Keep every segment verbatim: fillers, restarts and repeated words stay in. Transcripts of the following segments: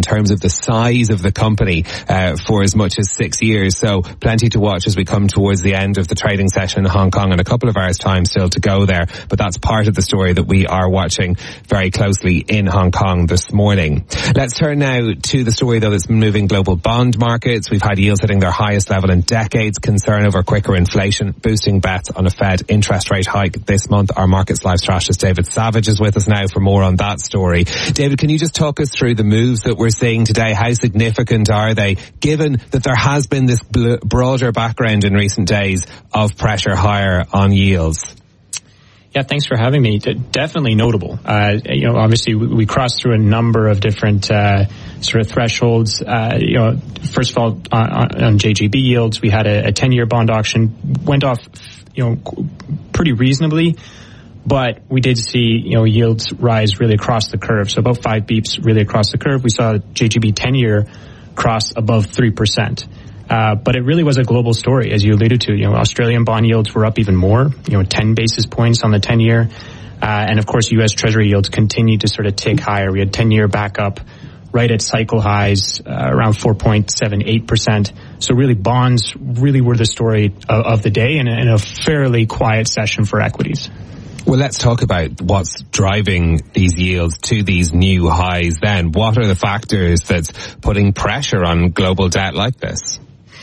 terms of the size of the company uh, for as much as six years. So plenty to watch as we come towards the end of the trading session in Hong Kong, and a couple of hours time still to go there. But that's part of the story that we are watching very closely in Hong Kong this morning. Let's turn now to the story though that's been moving global bond markets. We've had yields hitting their highest level in decades, concern over quicker inflation, boosting bets on a Fed interest rate hike this month. Our Markets Live strategist David Savage is with us now for more on that story. David, can you just talk us through the moves that we're seeing today? How significant are they, given that there has been this bl- broader background in recent days of pressure higher on yields? Yeah, thanks for having me. Definitely notable. Uh, you know, obviously we, we crossed through a number of different uh, sort of thresholds. Uh, you know, first of all, on, on J G B yields, we had a, a ten-year bond auction, went off, you know, pretty reasonably, but we did see, you know, yields rise really across the curve. So about five beeps really across the curve. We saw J G B ten-year cross above three percent. Uh, but it really was a global story, as you alluded to. You know, Australian bond yields were up even more, you know, ten basis points on the ten-year. Uh, and of course, U S Treasury yields continued to sort of tick higher. We had ten-year back up right at cycle highs, uh, around four point seven eight percent. So really, bonds really were the story of, of the day, and, and a fairly quiet session for equities. Well, let's talk about what's driving these yields to these new highs then. What are the factors that's putting pressure on global debt like this?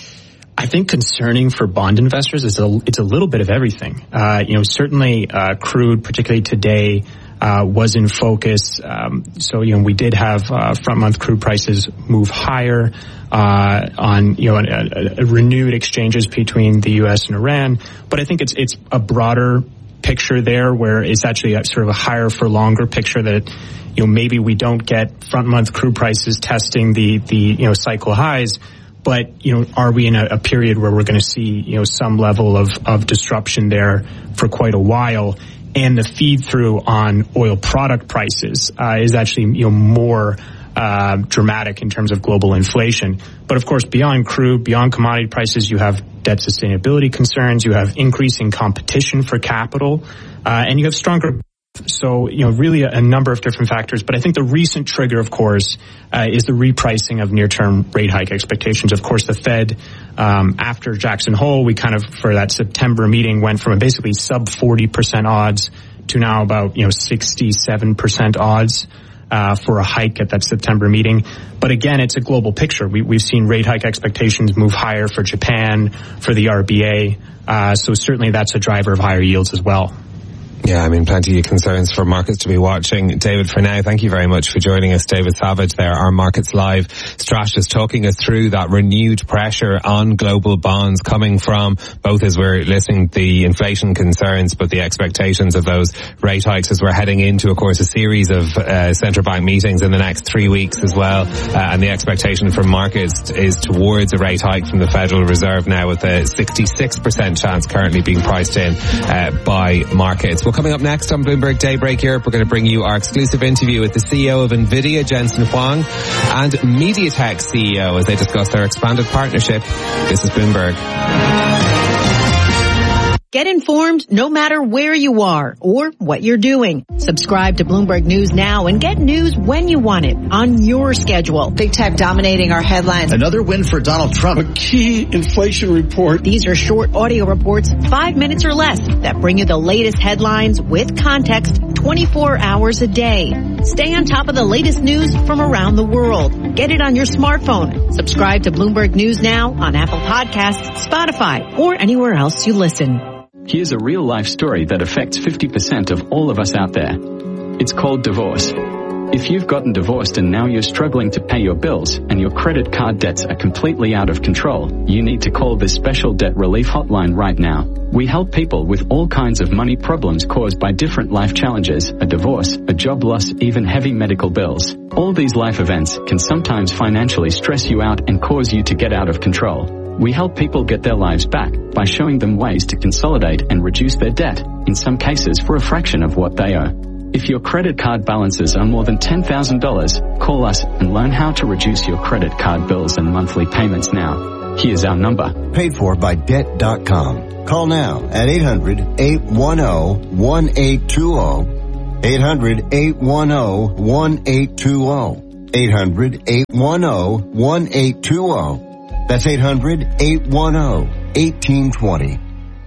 I think concerning for bond investors is a, it's a little bit of everything. Uh, you know, certainly uh, crude, particularly today, uh, was in focus. Um, so, you know, we did have uh, front month crude prices move higher uh, on, you know, a, a renewed exchanges between the U S and Iran. But I think it's it's a broader picture there, where it's actually a sort of a higher for longer picture that, you know, maybe we don't get front month crude prices testing the the you know cycle highs. But, you know, are we in a, a period where we're going to see, you know, some level of, of disruption there for quite a while? And the feed through on oil product prices uh, is actually, you know, more uh, dramatic in terms of global inflation. But of course, beyond crude, beyond commodity prices, you have debt sustainability concerns, you have increasing competition for capital, uh, and you have stronger. So, you know, really a, a number of different factors. But I think the recent trigger, of course, uh, is the repricing of near-term rate hike expectations. Of course, the Fed, um, after Jackson Hole, we kind of, for that September meeting, went from a basically sub forty percent odds to now about, you know, sixty-seven percent odds uh, for a hike at that September meeting. But again, it's a global picture. We, we've seen rate hike expectations move higher for Japan, for the R B A. Uh, so certainly that's a driver of higher yields as well. Yeah, I mean, plenty of concerns for markets to be watching. David, for now, thank you very much for joining us. David Savage there, our Markets Live strategist, talking us through that renewed pressure on global bonds coming from both as we're listening to the inflation concerns, but the expectations of those rate hikes as we're heading into, of course, a series of uh, central bank meetings in the next three weeks as well. Uh, and the expectation from markets is towards a rate hike from the Federal Reserve now, with a sixty-six percent chance currently being priced in uh, by markets. Well, coming up next on Bloomberg Daybreak Europe, we're going to bring you our exclusive interview with the C E O of NVIDIA, Jensen Huang, and MediaTek C E O as they discuss their expanded partnership. This is Bloomberg. Get informed no matter where you are or what you're doing. Subscribe to Bloomberg News now and get news when you want it on your schedule. Big tech dominating our headlines. Another win for Donald Trump. A key inflation report. These are short audio reports, five minutes or less, that bring you the latest headlines with context twenty-four hours a day. Stay on top of the latest news from around the world. Get it on your smartphone. Subscribe to Bloomberg News now on Apple Podcasts, Spotify, or anywhere else you listen. Here's a real-life story that affects fifty percent of all of us out there. It's called divorce. If you've gotten divorced and now you're struggling to pay your bills and your credit card debts are completely out of control, you need to call this special debt relief hotline right now. We help people with all kinds of money problems caused by different life challenges, a divorce, a job loss, even heavy medical bills. All these life events can sometimes financially stress you out and cause you to get out of control. We help people get their lives back by showing them ways to consolidate and reduce their debt, in some cases for a fraction of what they owe. If your credit card balances are more than ten thousand dollars, call us and learn how to reduce your credit card bills and monthly payments now. Here's our number. Paid for by debt dot com. Call now at eight hundred, eight one zero, one eight two zero. eight hundred, eight one zero, one eight two zero. eight hundred, eight one zero, one eight two zero. That's eight hundred, eight one zero, one eight two zero.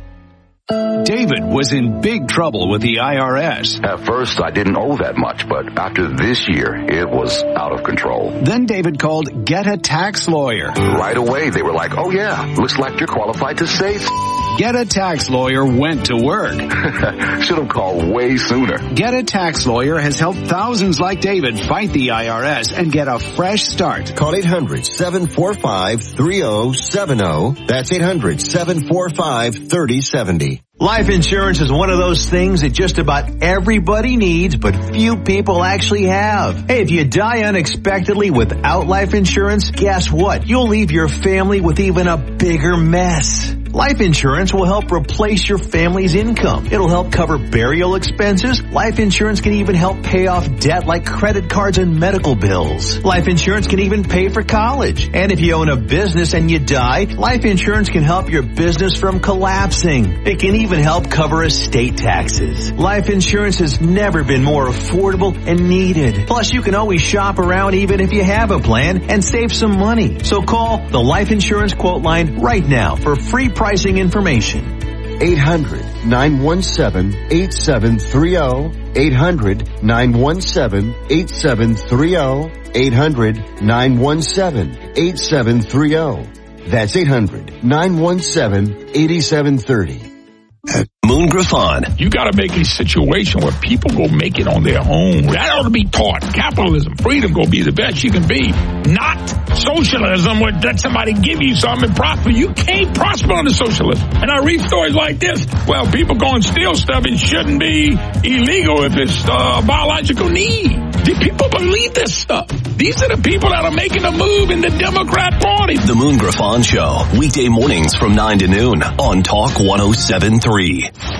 David was in big trouble with the I R S. At first, I didn't owe that much, but after this year, it was out of control. Then David called Get a Tax Lawyer. Right away, they were like, oh yeah, looks like you're qualified to save. Get a Tax Lawyer went to work. Should have called way sooner. Get a Tax Lawyer has helped thousands like David fight the I R S and get a fresh start. Call eight hundred, seven four five, three zero seven zero. That's eight hundred, seven four five, three zero seven zero. Life insurance is one of those things that just about everybody needs, but few people actually have. Hey, if you die unexpectedly without life insurance, guess what? You'll leave your family with even a bigger mess. Life insurance will help replace your family's income. It'll help cover burial expenses. Life insurance can even help pay off debt like credit cards and medical bills. Life insurance can even pay for college. And if you own a business and you die, life insurance can help your business from collapsing. It can even help cover estate taxes. Life insurance has never been more affordable and needed. Plus, you can always shop around even if you have a plan and save some money. So call the Life Insurance Quote Line right now for free pricing information. eight hundred, nine one seven, eight seven three zero. eight hundred, nine one seven, eight seven three zero. eight hundred, nine one seven, eight seven three zero. That's eight hundred, nine one seven, eight seven three zero. Moon Griffon. You got to make a situation where people go make it on their own. That ought to be taught. Capitalism, freedom, go be the best you can be. Not socialism where let somebody give you something and prosper. You can't prosper under socialism. And I read stories like this. Well, people go and steal stuff. It shouldn't be illegal if it's uh, a biological need. Do people believe this stuff? These are the people that are making the move in the Democrat Party. The Moon Griffon Show. Weekday mornings from nine to noon on Talk one oh seven point three.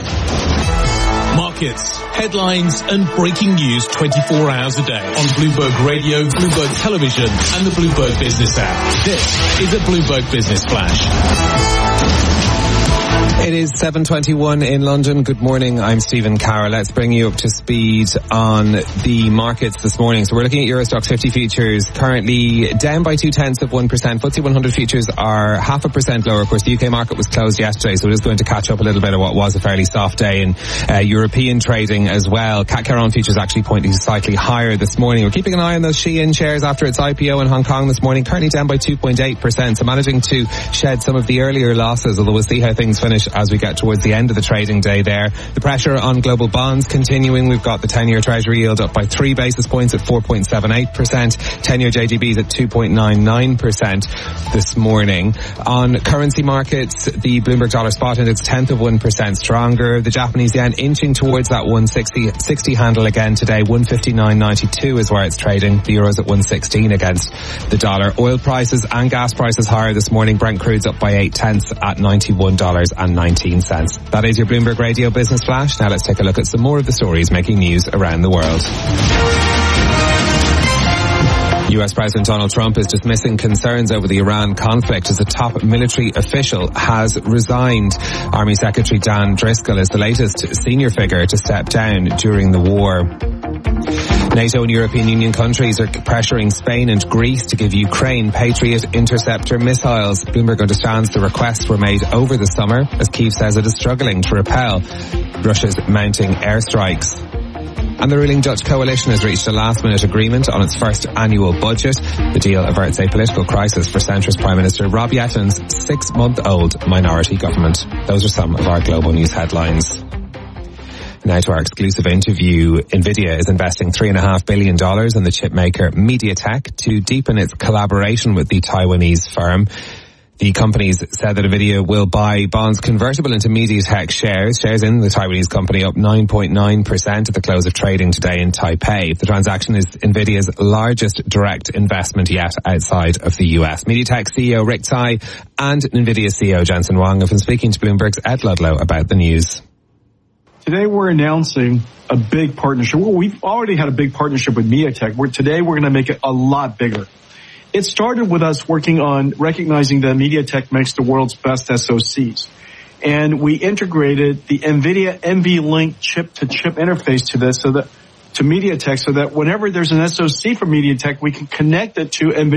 Markets, headlines and breaking news twenty-four hours a day on Bloomberg Radio, Bloomberg Television and the Bloomberg Business app. This is a Bloomberg Business Flash. It is seven twenty-one in London. Good morning. I'm Stephen Carroll. Let's bring you up to speed on the markets this morning. So we're looking at Euro Stoxx fifty futures currently down by two tenths of one percent. F T S E one hundred futures are half a percent lower. Of course, the U K market was closed yesterday, so it is going to catch up a little bit of what was a fairly soft day in uh, European trading as well. C A C Caron futures actually pointing slightly higher this morning. We're keeping an eye on those Shein shares after its I P O in Hong Kong this morning, currently down by two point eight percent. So managing to shed some of the earlier losses, although we'll see how things finish as we get towards the end of the trading day there. The pressure on global bonds continuing. We've got the ten-year Treasury yield up by three basis points at four point seven eight percent. ten-year J G B's at two point nine nine percent this morning. On currency markets, the Bloomberg dollar spot index tenth of one percent stronger. The Japanese yen inching towards that one sixty sixty handle again today. one fifty-nine ninety-two is where it's trading. The euro's at one sixteen against the dollar. Oil prices and gas prices higher this morning. Brent crude's up by eight tenths at ninety-one dollars and nineteen cents. That is your Bloomberg Radio Business Flash. Now let's take a look at some more of the stories making news around the world. U S President Donald Trump is dismissing concerns over the Iran conflict as a top military official has resigned. Army Secretary Dan Driscoll is the latest senior figure to step down during the war. NATO and European Union countries are pressuring Spain and Greece to give Ukraine Patriot interceptor missiles. Bloomberg understands the requests were made over the summer as Kyiv says it is struggling to repel Russia's mounting airstrikes. And the ruling Dutch coalition has reached a last-minute agreement on its first annual budget. The deal averts a political crisis for centrist Prime Minister Rob Yetlin's six-month-old minority government. Those are some of our global news headlines. Now to our exclusive interview. NVIDIA is investing three point five billion dollars in the chipmaker MediaTek to deepen its collaboration with the Taiwanese firm. The companies said that NVIDIA will buy bonds convertible into MediaTek shares. Shares in the Taiwanese company up nine point nine percent at the close of trading today in Taipei. The transaction is NVIDIA's largest direct investment yet outside of the U S. MediaTek C E O Rick Tsai and NVIDIA C E O Jensen Huang have been speaking to Bloomberg's Ed Ludlow about the news. Today we're announcing a big partnership. Well, we've already had a big partnership with MediaTek. We're, today we're going to make it a lot bigger. It started with us working on recognizing that MediaTek makes the world's best S O Cs. And we integrated the NVIDIA N V Link chip-to-chip interface to this so that to MediaTek so that whenever there's an S O C for MediaTek, we can connect it to NVIDIA.